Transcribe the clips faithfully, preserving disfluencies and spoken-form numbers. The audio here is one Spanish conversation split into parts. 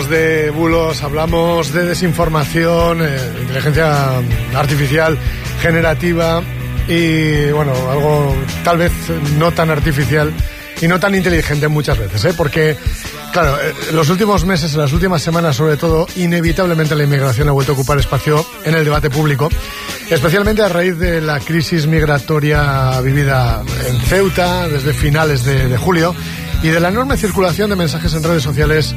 De bulos, hablamos de desinformación, eh, inteligencia artificial generativa y, bueno, algo tal vez no tan artificial y no tan inteligente muchas veces, ¿eh? Porque, claro, en los últimos meses, en las últimas semanas sobre todo, inevitablemente la inmigración ha vuelto a ocupar espacio en el debate público, especialmente a raíz de la crisis migratoria vivida en Ceuta desde finales de, de julio y de la enorme circulación de mensajes en redes sociales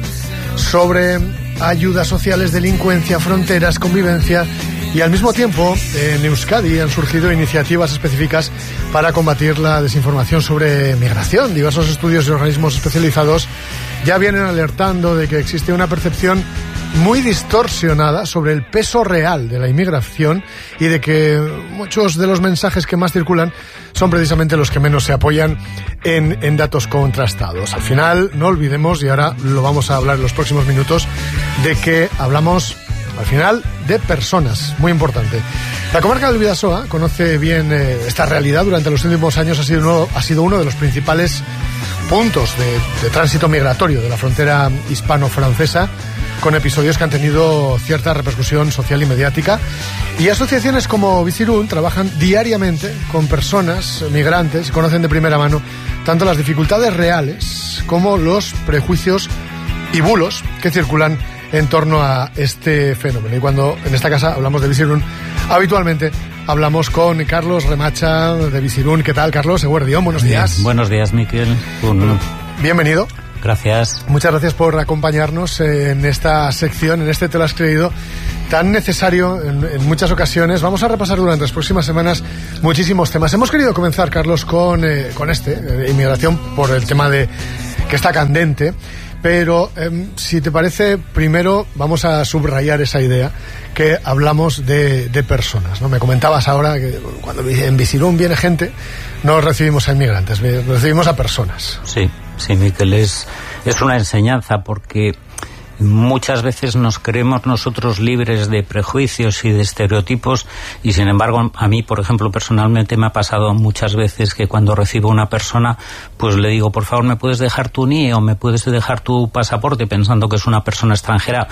sobre ayudas sociales, delincuencia, fronteras, convivencia, y al mismo tiempo en Euskadi han surgido iniciativas específicas para combatir la desinformación sobre migración. Diversos estudios y organismos especializados ya vienen alertando de que existe una percepción muy distorsionada sobre el peso real de la inmigración y de que muchos de los mensajes que más circulan son precisamente los que menos se apoyan en, en datos contrastados. Al final, no olvidemos, y ahora lo vamos a hablar en los próximos minutos, de que hablamos, al final, de personas, muy importante. La comarca del Bidasoa conoce bien eh, esta realidad. Durante los últimos años ha sido uno, ha sido uno de los principales puntos de, de tránsito migratorio de la frontera hispano-francesa, con episodios que han tenido cierta repercusión social y mediática. Y asociaciones como Bizirun trabajan diariamente con personas migrantes y conocen de primera mano tanto las dificultades reales como los prejuicios y bulos que circulan en torno a este fenómeno. Y cuando en esta casa hablamos de Bizirun, habitualmente hablamos con Carlos Remacha de Bizirun. ¿Qué tal, Carlos? Eguerdión, buenos Bien, días. Buenos días, Miquel. Un... Bueno, bienvenido. Gracias. Muchas gracias por acompañarnos en esta sección, en este Te lo has creído, tan necesario en, en muchas ocasiones. Vamos a repasar durante las próximas semanas muchísimos temas. Hemos querido comenzar, Carlos, con, eh, con este, eh, inmigración, por el tema de que está candente. Pero, eh, si te parece, primero vamos a subrayar esa idea que hablamos de, de personas, ¿no? Me comentabas ahora que cuando en Bizirun viene gente, no recibimos a inmigrantes, recibimos a personas. Sí, sí, Miquel, es, es una enseñanza porque muchas veces nos creemos nosotros libres de prejuicios y de estereotipos y, sin embargo, a mí, por ejemplo, personalmente me ha pasado muchas veces que cuando recibo a una persona, pues le digo, por favor, ¿me puedes dejar tu N I E o me puedes dejar tu pasaporte? Pensando que es una persona extranjera,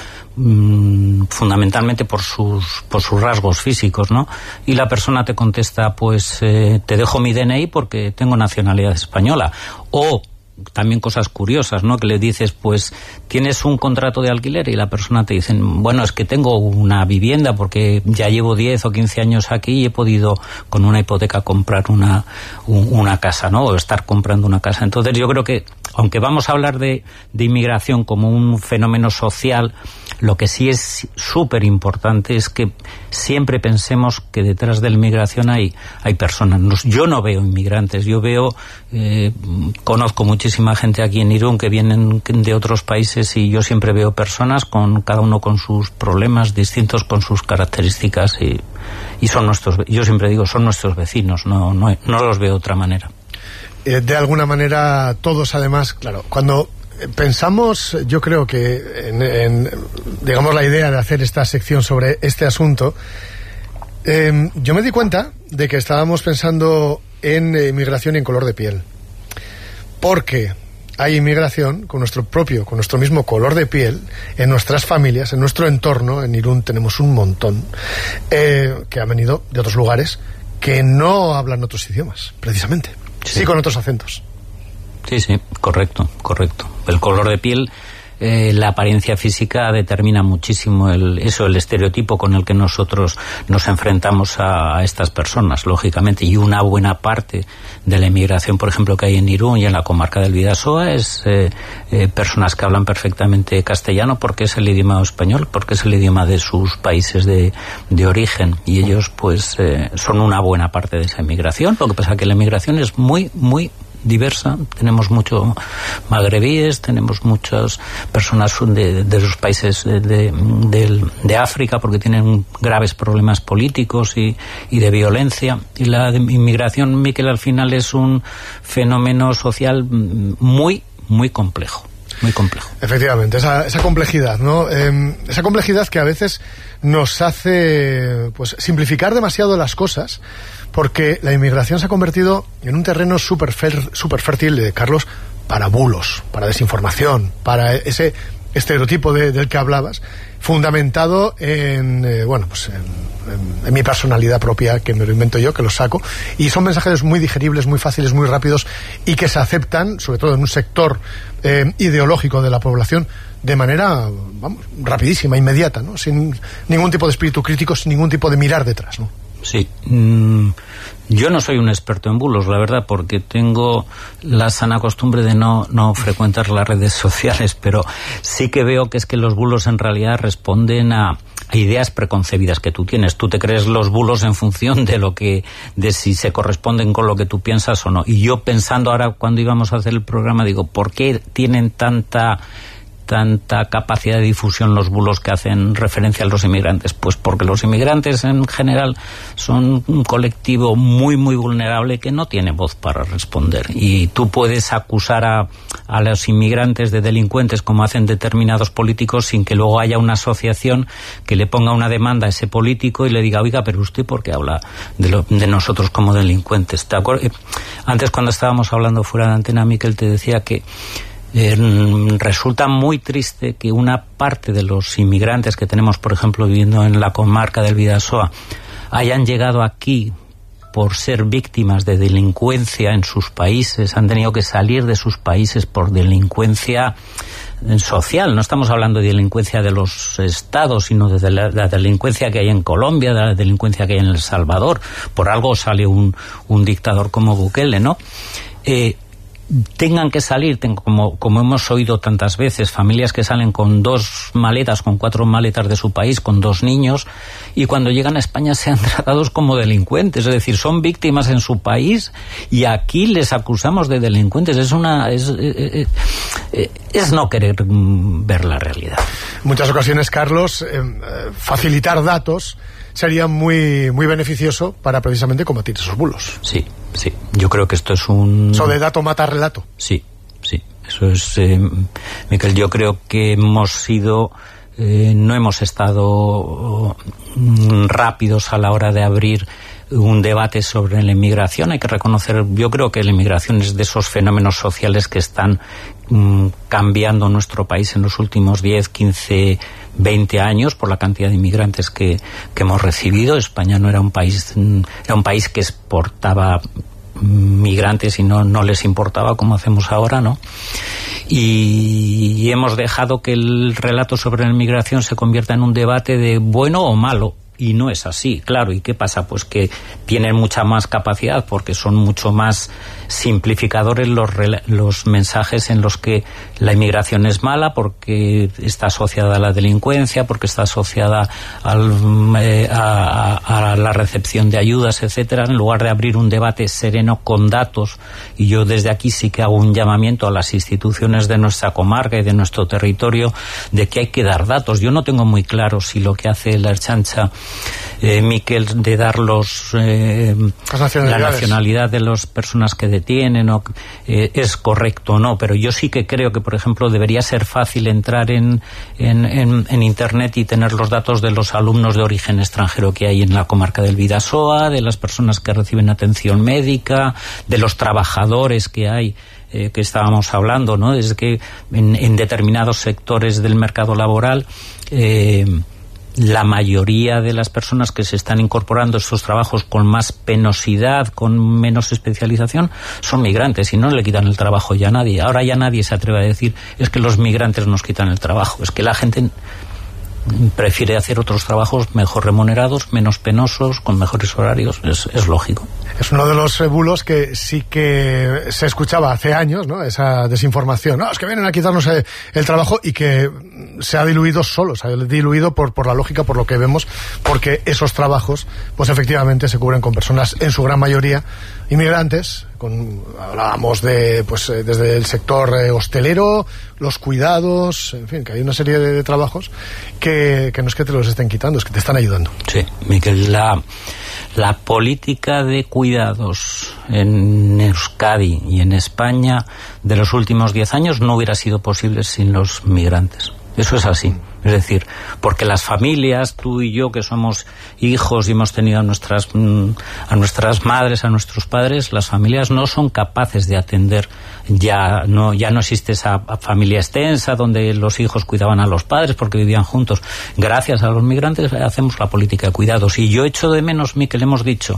mmm, fundamentalmente por sus, por sus rasgos físicos, ¿no? Y la persona te contesta, pues eh, te dejo mi D N I porque tengo nacionalidad española. O también cosas curiosas, ¿no? Que le dices, pues, ¿tienes un contrato de alquiler? Y la persona te dice, bueno, es que tengo una vivienda porque ya llevo diez o quince años aquí y he podido con una hipoteca comprar una, una casa, ¿no? O estar comprando una casa. Entonces yo creo que, aunque vamos a hablar de, de inmigración como un fenómeno social, lo que sí es súper importante es que siempre pensemos que detrás de la inmigración hay, hay personas. Yo no veo inmigrantes, yo veo, eh, conozco muchísima gente aquí en Irún que vienen de otros países y yo siempre veo personas con cada uno con sus problemas distintos, con sus características y, y son nuestros, yo siempre digo, son nuestros vecinos, no, no, no los veo de otra manera. Eh, de alguna manera todos, además, claro, cuando pensamos, yo creo que en, en digamos la idea de hacer esta sección sobre este asunto, eh, yo me di cuenta de que estábamos pensando en eh, inmigración y en color de piel, porque hay inmigración con nuestro propio, con nuestro mismo color de piel, en nuestras familias, en nuestro entorno. En Irún tenemos un montón eh, que han venido de otros lugares que no hablan otros idiomas, precisamente, sí, sí con otros acentos. Sí, sí, correcto, correcto. El color de piel, eh, la apariencia física determina muchísimo el, eso, el estereotipo con el que nosotros nos enfrentamos a, a estas personas, lógicamente. Y una buena parte de la inmigración, por ejemplo, que hay en Irún y en la comarca del Bidasoa es eh, eh, personas que hablan perfectamente castellano porque es el idioma español, porque es el idioma de sus países de, de origen. Y ellos, pues, eh, son una buena parte de esa inmigración. Lo que pasa es que la inmigración es muy, muy diversa. Tenemos mucho magrebíes, tenemos muchas personas de, de los países de, de, de, de África porque tienen graves problemas políticos y, y de violencia. Y la inmigración, Miquel, al final es un fenómeno social muy, muy complejo. Muy complejo. Efectivamente, esa, esa complejidad, ¿no? Eh, esa complejidad que a veces nos hace, pues, simplificar demasiado las cosas, porque la inmigración se ha convertido en un terreno súper super fértil, de Carlos, para bulos, para desinformación, para ese estereotipo de, del que hablabas, fundamentado en, eh, bueno, pues en, en, en mi personalidad propia, que me lo invento yo, que lo saco, y son mensajes muy digeribles, muy fáciles, muy rápidos, y que se aceptan, sobre todo en un sector eh, ideológico de la población, de manera, vamos, rapidísima, inmediata, ¿no? Sin ningún tipo de espíritu crítico, sin ningún tipo de mirar detrás, ¿no? Sí. Mm, yo no soy un experto en bulos, la verdad, porque tengo la sana costumbre de no, no frecuentar las redes sociales, pero sí que veo que es que los bulos en realidad responden a, a ideas preconcebidas que tú tienes. Tú te crees los bulos en función de lo que, de si se corresponden con lo que tú piensas o no. Y yo pensando ahora cuando íbamos a hacer el programa, digo, ¿por qué tienen tanta... tanta capacidad de difusión los bulos que hacen referencia a los inmigrantes? Pues porque los inmigrantes en general son un colectivo muy muy vulnerable que no tiene voz para responder, y tú puedes acusar a, a los inmigrantes de delincuentes como hacen determinados políticos sin que luego haya una asociación que le ponga una demanda a ese político y le diga, oiga, pero usted ¿por qué habla de, lo, de nosotros como delincuentes? ¿Te acuerdas? Antes, cuando estábamos hablando fuera de antena, Miquel, te decía que Eh, resulta muy triste que una parte de los inmigrantes que tenemos, por ejemplo, viviendo en la comarca del Bidasoa, hayan llegado aquí por ser víctimas de delincuencia en sus países, han tenido que salir de sus países por delincuencia social. No estamos hablando de delincuencia de los estados, sino de la, la delincuencia que hay en Colombia, de la delincuencia que hay en El Salvador. Por algo sale un, un dictador como Bukele, ¿no? Eh, tengan que salir, como, como hemos oído tantas veces, familias que salen con dos maletas, con cuatro maletas de su país, con dos niños, y cuando llegan a España sean tratados como delincuentes, es decir, son víctimas en su país y aquí les acusamos de delincuentes. Es una es, es, es no querer ver la realidad. En muchas ocasiones, Carlos, eh, facilitar datos sería muy muy beneficioso para precisamente combatir esos bulos. Sí, sí. Yo creo que esto es un... Eso de dato mata relato. Sí, sí. Eso es, eh, Miquel, yo creo que hemos sido... Eh, no hemos estado mm, rápidos a la hora de abrir un debate sobre la inmigración. Hay que reconocer, yo creo que la inmigración es de esos fenómenos sociales que están mm, cambiando nuestro país en los últimos diez, quince, veinte años por la cantidad de inmigrantes que, que hemos recibido. España no era un país, era un país que exportaba migrantes y no, no les importaba como hacemos ahora, ¿no? Y, y hemos dejado que el relato sobre la inmigración se convierta en un debate de bueno o malo. Y no es así, claro. ¿Y qué pasa? Pues que tienen mucha más capacidad porque son mucho más simplificadores los, los mensajes en los que la inmigración es mala porque está asociada a la delincuencia, porque está asociada al, eh, a, a la recepción de ayudas, etcétera. En lugar de abrir un debate sereno con datos, y yo desde aquí sí que hago un llamamiento a las instituciones de nuestra comarca y de nuestro territorio de que hay que dar datos. Yo no tengo muy claro si lo que hace la Ertzaintza, Eh, Miquel, de dar los eh, la nacionalidad de las personas que detienen o, eh, es correcto o no, pero yo sí que creo que, por ejemplo, debería ser fácil entrar en, en, en, en internet y tener los datos de los alumnos de origen extranjero que hay en la comarca del Bidasoa, de las personas que reciben atención médica, de los trabajadores que hay, eh, que estábamos hablando, ¿no? Es que en, en determinados sectores del mercado laboral eh, la mayoría de las personas que se están incorporando a estos trabajos con más penosidad, con menos especialización, son migrantes y no le quitan el trabajo ya a nadie. Ahora ya nadie se atreve a decir es que los migrantes nos quitan el trabajo. Es que la gente prefiere hacer otros trabajos mejor remunerados, menos penosos, con mejores horarios. Es, es lógico. Es uno de los bulos que sí que se escuchaba hace años, ¿no? Esa desinformación. No, es que vienen a quitarnos el, el trabajo, y que se ha diluido solo, se ha diluido por, por la lógica, por lo que vemos, porque esos trabajos, pues efectivamente se cubren con personas, en su gran mayoría, inmigrantes. Con, hablábamos de, pues desde el sector eh, hostelero, los cuidados, en fin, que hay una serie de, de trabajos que, que no es que te los estén quitando, es que te están ayudando. Sí, Miquel, la, la política de cuidados en Euskadi y en España de los últimos diez años no hubiera sido posible sin los migrantes. Eso es así. Es decir, porque las familias, tú y yo que somos hijos y hemos tenido a nuestras, a nuestras madres, a nuestros padres, las familias no son capaces de atender. Ya no, ya no existe esa familia extensa donde los hijos cuidaban a los padres porque vivían juntos. Gracias a los migrantes hacemos la política de cuidados. Y yo echo de menos, Miquel, hemos dicho,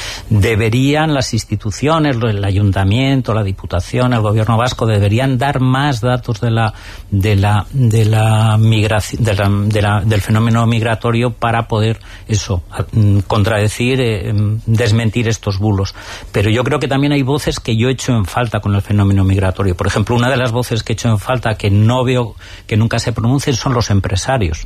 deberían las instituciones, el ayuntamiento, la diputación, el gobierno vasco, deberían dar más datos de la, de la, de la migración, de la, de la, del fenómeno migratorio para poder eso, contradecir, eh, desmentir estos bulos. Pero yo creo que también hay voces que yo echo en falta con el fenómeno migratorio. Por ejemplo, una de las voces que echo en falta, que no veo que nunca se pronuncien, son los empresarios.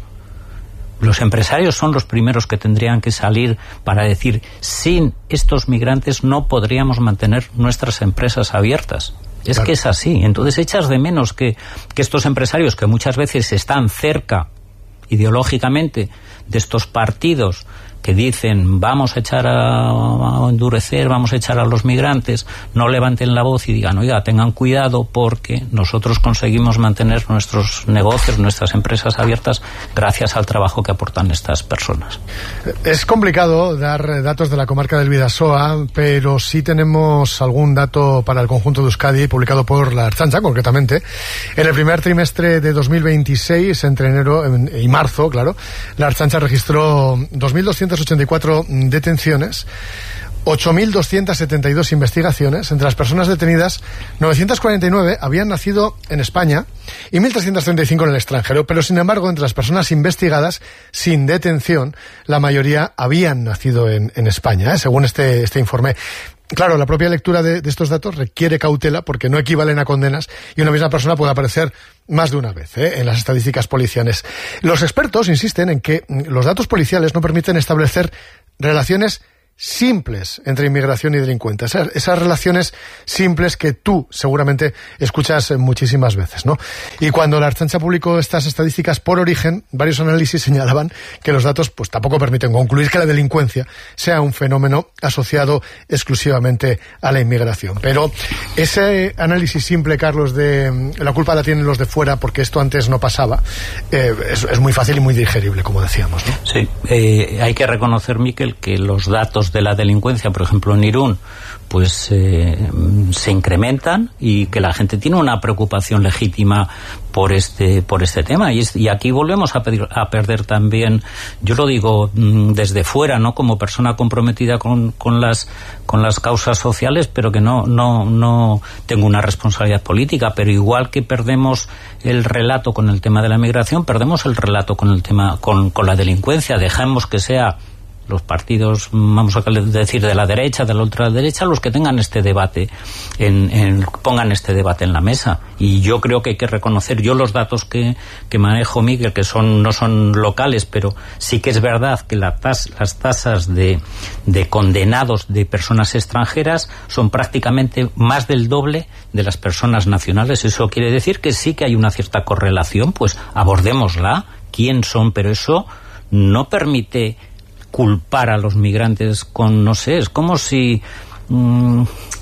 Los empresarios son los primeros que tendrían que salir para decir, sin estos migrantes no podríamos mantener nuestras empresas abiertas. Es claro. Que es así. Entonces echas de menos que, que estos empresarios, que muchas veces están cerca ideológicamente de estos partidos que dicen vamos a echar a, a endurecer, vamos a echar a los migrantes, no levanten la voz y digan, oiga, tengan cuidado porque nosotros conseguimos mantener nuestros negocios, nuestras empresas abiertas gracias al trabajo que aportan estas personas. Es complicado dar datos de la comarca del Bidasoa, pero sí tenemos algún dato para el conjunto de Euskadi publicado por la Ertzaintza, concretamente. En el primer trimestre de dos mil veintiséis, entre enero y marzo, claro, la Ertzaintza registró dos mil doscientas ochenta y cuatro detenciones, ocho mil doscientas setenta y dos investigaciones. Entre las personas detenidas, novecientas cuarenta y nueve habían nacido en España y mil trescientas treinta y cinco en el extranjero, pero sin embargo, entre las personas investigadas sin detención, la mayoría habían nacido en, en España, ¿eh? Según este, este informe. Claro, la propia lectura de, de estos datos requiere cautela porque no equivalen a condenas y una misma persona puede aparecer más de una vez ¿eh? en las estadísticas policiales. Los expertos insisten en que los datos policiales no permiten establecer relaciones simples entre inmigración y delincuentes. Esas, esas relaciones simples que tú seguramente escuchas muchísimas veces, ¿no? Y cuando la Ertzaintza publicó estas estadísticas por origen, varios análisis señalaban que los datos pues tampoco permiten concluir que la delincuencia sea un fenómeno asociado exclusivamente a la inmigración. Pero ese análisis simple, Carlos, de la culpa la tienen los de fuera porque esto antes no pasaba, eh, es, es muy fácil y muy digerible, como decíamos, ¿no? Sí, eh, hay que reconocer, Miquel, que los datos de la delincuencia, por ejemplo en Irún, pues eh, se incrementan y que la gente tiene una preocupación legítima por este por este tema y, es, y aquí volvemos a, pedir, a perder también, yo lo digo mmm, desde fuera, no como persona comprometida con, con las con las causas sociales, pero que no no no tengo una responsabilidad política, pero igual que perdemos el relato con el tema de la migración, perdemos el relato con el tema con, con la delincuencia, dejamos que sea los partidos, vamos a decir, de la derecha, de la ultraderecha, los que tengan este debate, en, en, pongan este debate en la mesa. Y yo creo que hay que reconocer, yo los datos que, que manejo, Miguel, que son no son locales, pero sí que es verdad que la tas, las tasas de, de condenados de personas extranjeras son prácticamente más del doble de las personas nacionales. Eso quiere decir que sí que hay una cierta correlación, pues abordémosla, quién son, pero eso no permite culpar a los migrantes con, no sé, es como si mmm,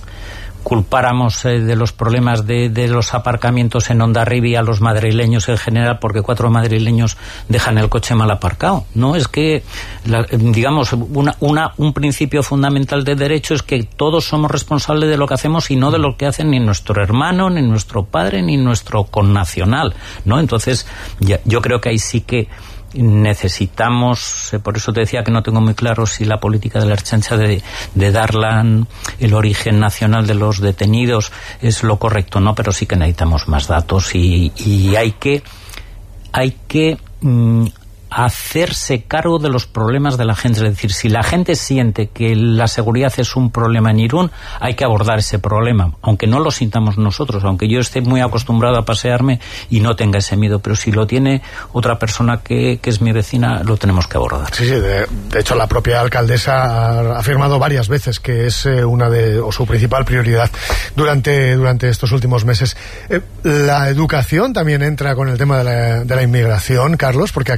culpáramos eh, de los problemas de, de los aparcamientos en Hondarribia a los madrileños en general porque cuatro madrileños dejan el coche mal aparcado. No, es que, la, digamos, una, una, un principio fundamental de derecho es que todos somos responsables de lo que hacemos y no de lo que hacen ni nuestro hermano, ni nuestro padre, ni nuestro connacional, ¿no? Entonces, ya, yo creo que ahí sí que necesitamos, por eso te decía que no tengo muy claro si la política de la Ertzaintza de, de dar la, el origen nacional de los detenidos es lo correcto, no, pero sí que necesitamos más datos y, y hay que hay que mmm, hacerse cargo de los problemas de la gente. Es decir, si la gente siente que la seguridad es un problema en Irún, hay que abordar ese problema, aunque no lo sintamos nosotros, aunque yo esté muy acostumbrado a pasearme y no tenga ese miedo, pero si lo tiene otra persona que, que es mi vecina, lo tenemos que abordar. Sí, sí, de, de hecho la propia alcaldesa ha afirmado varias veces que es eh, una de, o su principal prioridad durante, durante estos últimos meses. Eh, la educación también entra con el tema de la, de la inmigración, Carlos, porque acaba de salir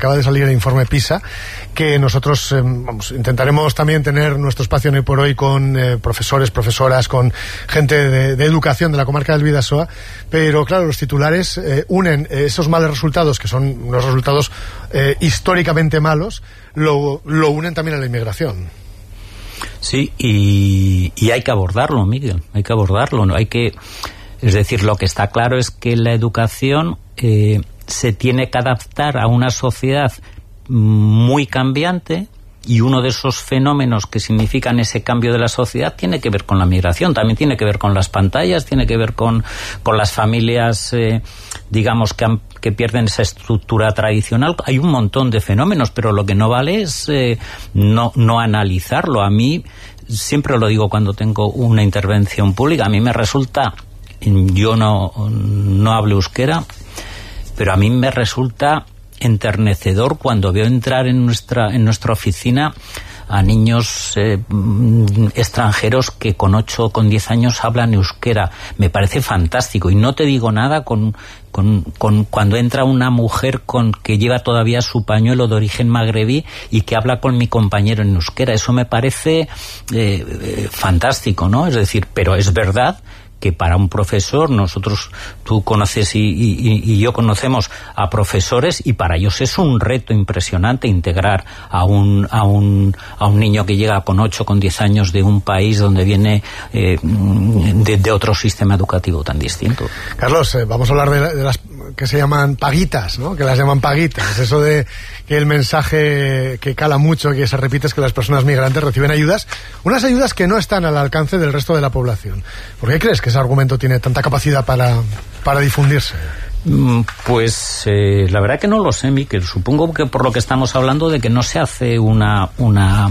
serie de Informe PISA, que nosotros eh, vamos, intentaremos también tener nuestro espacio en Hoy por Hoy con eh, profesores, profesoras, con gente de, de educación de la comarca del Bidasoa, pero claro, los titulares eh, unen esos malos resultados, que son unos resultados eh, históricamente malos, lo, lo unen también a la inmigración. Sí, y, y hay que abordarlo, Miguel, hay que abordarlo, ¿no? Hay que, es decir, lo que está claro es que la educación eh, se tiene que adaptar a una sociedad muy cambiante, y uno de esos fenómenos que significan ese cambio de la sociedad tiene que ver con la migración, también tiene que ver con las pantallas, tiene que ver con, con las familias, eh, digamos, que, han, que pierden esa estructura tradicional. Hay un montón de fenómenos, pero lo que no vale es eh, no, no analizarlo. A mí, siempre lo digo cuando tengo una intervención pública, a mí me resulta, yo no, no hablo euskera, pero a mí me resulta enternecedor cuando veo entrar en nuestra en nuestra oficina a niños eh, extranjeros que con ocho, con diez años hablan euskera. Me parece fantástico, y no te digo nada con, con, con cuando entra una mujer con que lleva todavía su pañuelo de origen magrebí y que habla con mi compañero en euskera. Eso me parece eh, eh, fantástico, ¿no? Es decir, pero es verdad que para un profesor, nosotros, tú conoces y, y, y yo conocemos a profesores, y para ellos es un reto impresionante integrar a un a un a un niño que llega con ocho, con diez años de un país donde viene eh, de, de otro sistema educativo tan distinto. Carlos, eh, vamos a hablar de, de las que se llaman paguitas, ¿no? Que las llaman paguitas. Eso de que el mensaje que cala mucho, que se repite, es que las personas migrantes reciben ayudas, unas ayudas que no están al alcance del resto de la población. ¿Por qué crees que ese argumento tiene tanta capacidad para, para difundirse? Pues eh, la verdad que no lo sé, Miquel. Supongo que por lo que estamos hablando de que no se hace una una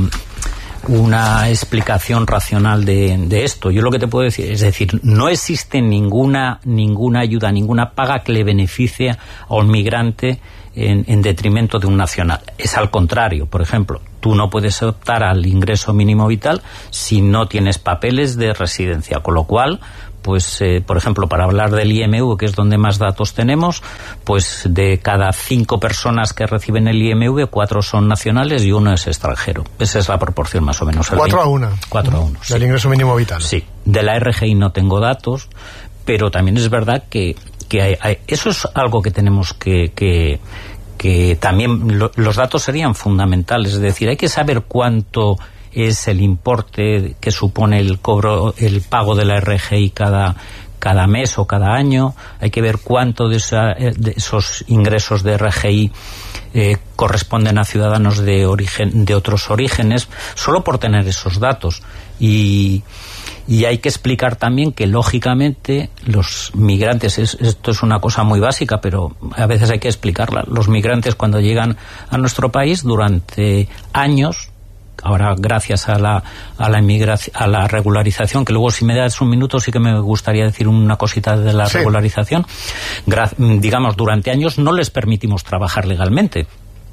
una explicación racional de, de esto. Yo lo que te puedo decir es decir, no existe ninguna ninguna ayuda, ninguna paga que le beneficie a un migrante en, en detrimento de un nacional. Es al contrario. Por ejemplo, tú no puedes optar al ingreso mínimo vital si no tienes papeles de residencia, con lo cual, pues, eh, por ejemplo, para hablar del I M V, que es donde más datos tenemos, pues de cada cinco personas que reciben el I M V, cuatro son nacionales y uno es extranjero. Esa es la proporción más o menos. Cuatro a una. Cuatro a uno. Del sí. ingreso mínimo vital. Sí. De la R G I no tengo datos, pero también es verdad que, que hay, hay, eso es algo que tenemos que... que que también lo, los datos serían fundamentales, es decir, hay que saber cuánto es el importe que supone el cobro, el pago de la R G I cada cada mes o cada año. Hay que ver cuánto de, esa, de esos ingresos de R G I eh, corresponden a ciudadanos de origen de otros orígenes, solo por tener esos datos. Y Y hay que explicar también que, lógicamente, los migrantes, es, esto es una cosa muy básica, pero a veces hay que explicarla. Los migrantes, cuando llegan a nuestro país, durante años, ahora gracias a la a la inmigración, a la regularización, que luego, si me das un minuto, sí que me gustaría decir una cosita de la sí. regularización, gra, digamos, durante años no les permitimos trabajar legalmente.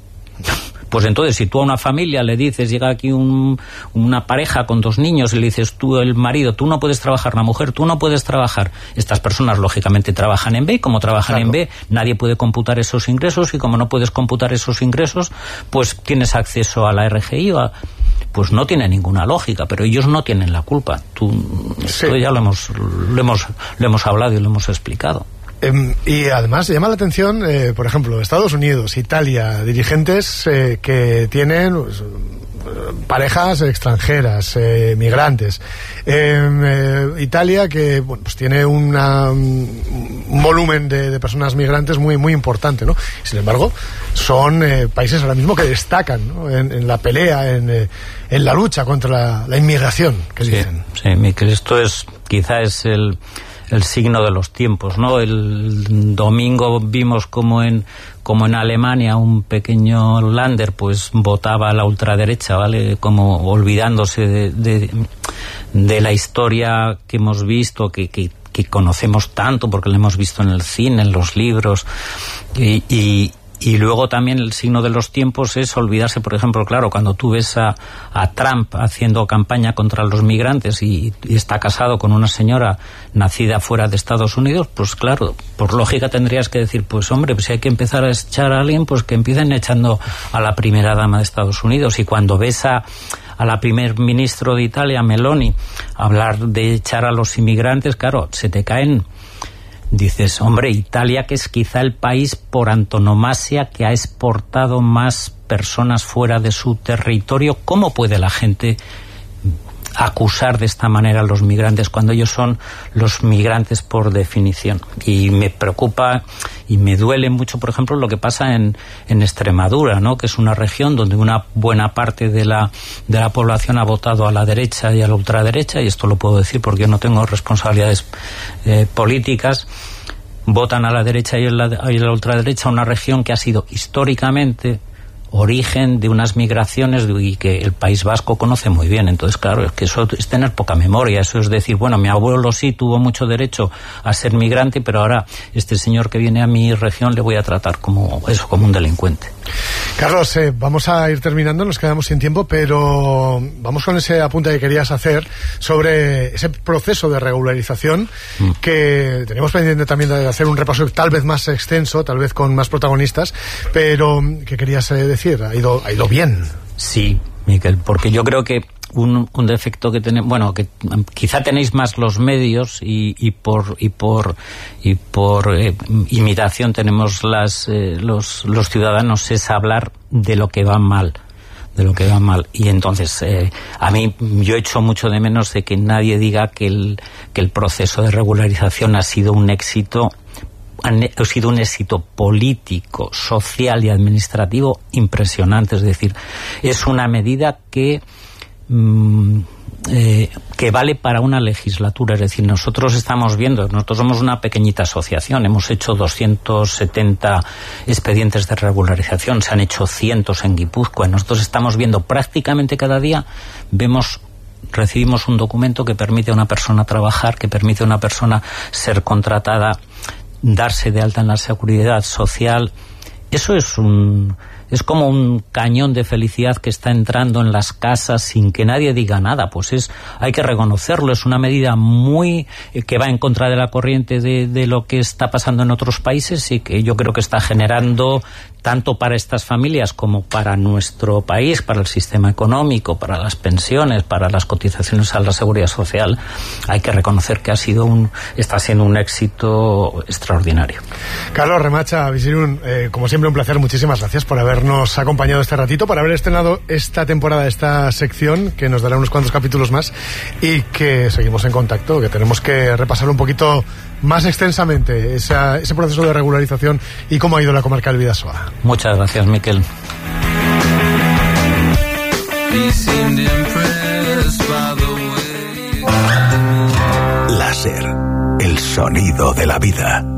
Pues entonces, si tú a una familia le dices, llega aquí un, una pareja con dos niños y le dices, tú, el marido, tú no puedes trabajar, la mujer, tú no puedes trabajar. Estas personas, lógicamente, trabajan en B, y como trabajan claro. en B, nadie puede computar esos ingresos, y como no puedes computar esos ingresos, pues tienes acceso a la R G I o a... Pues no tiene ninguna lógica, pero ellos no tienen la culpa. Tú, sí. Esto ya lo hemos, lo hemos, lo hemos hablado y lo hemos explicado. Eh, y además llama la atención, eh, por ejemplo, Estados Unidos, Italia, dirigentes eh, que tienen pues, parejas extranjeras, eh, migrantes. Eh, eh, Italia, que bueno, pues tiene una, un volumen de, de personas migrantes muy muy importante, ¿no? Sin embargo, son eh, países ahora mismo que destacan, ¿no? en, en la pelea, en, eh, en la lucha contra la, la inmigración, que sí, dicen. Sí, Miquel, esto es, quizá es el... el signo de los tiempos, ¿no? El domingo vimos como en como en Alemania un pequeño Lander pues votaba a la ultraderecha, ¿vale? Como olvidándose de, de, de la historia que hemos visto, que, que, que conocemos tanto porque la hemos visto en el cine, en los libros, y, y Y luego también el signo de los tiempos es olvidarse, por ejemplo, claro, cuando tú ves a, a Trump haciendo campaña contra los migrantes y, y está casado con una señora nacida fuera de Estados Unidos, pues claro, por lógica tendrías que decir, pues hombre, pues si hay que empezar a echar a alguien, pues que empiecen echando a la primera dama de Estados Unidos. Y cuando ves a a la primer ministro de Italia, Meloni, hablar de echar a los inmigrantes, claro, se te caen. Dices, hombre, Italia, que es quizá el país por antonomasia que ha exportado más personas fuera de su territorio, ¿cómo puede la gente acusar de esta manera a los migrantes cuando ellos son los migrantes por definición? Y me preocupa y me duele mucho, por ejemplo, lo que pasa en, en Extremadura, ¿no? Que es una región donde una buena parte de la, de la población ha votado a la derecha y a la ultraderecha, y esto lo puedo decir porque yo no tengo responsabilidades eh, políticas. Votan a la derecha y a la, y a la ultraderecha, una región que ha sido históricamente origen de unas migraciones y que el País Vasco conoce muy bien. Entonces, claro, es que eso es tener poca memoria. Eso es decir, bueno, mi abuelo sí tuvo mucho derecho a ser migrante, pero ahora este señor que viene a mi región le voy a tratar como eso, como un delincuente. Carlos, eh, vamos a ir terminando, nos quedamos sin tiempo, pero vamos con ese apunte que querías hacer sobre ese proceso de regularización mm. que tenemos pendiente también de hacer un repaso tal vez más extenso, tal vez con más protagonistas, pero ¿qué querías eh, decir? ¿Ha ido, ha ido bien? Sí, Miquel, porque yo creo que un, un defecto que tenemos, bueno, que quizá tenéis más los medios y, y por y por y por eh, imitación tenemos las eh, los los ciudadanos, es hablar de lo que va mal, de lo que va mal. Y entonces eh, a mí yo echo mucho de menos de que nadie diga que el que el proceso de regularización ha sido un éxito. Ha sido un éxito político, social y administrativo impresionante. Es decir, es una medida que mmm, eh, que vale para una legislatura. Es decir, nosotros estamos viendo, nosotros somos una pequeñita asociación, hemos hecho doscientos setenta expedientes de regularización, se han hecho cientos en Guipúzcoa. Nosotros estamos viendo prácticamente cada día, vemos recibimos un documento que permite a una persona trabajar, que permite a una persona ser contratada, darse de alta en la seguridad social. Eso es un es como un cañón de felicidad que está entrando en las casas sin que nadie diga nada. Pues es hay que reconocerlo, es una medida muy eh, que va en contra de la corriente de, de lo que está pasando en otros países y que yo creo que está generando, tanto para estas familias como para nuestro país, para el sistema económico, para las pensiones, para las cotizaciones a la seguridad social, hay que reconocer que ha sido un está siendo un éxito extraordinario. Carlos Remacha, Bizirun, eh, como siempre un placer, muchísimas gracias por habernos acompañado este ratito, por haber estrenado esta temporada, esta sección, que nos dará unos cuantos capítulos más y que seguimos en contacto, que tenemos que repasar un poquito más extensamente esa, ese proceso de regularización y cómo ha ido la comarca del Bidasoa. Muchas gracias, Miquel. Láser, el sonido de la vida.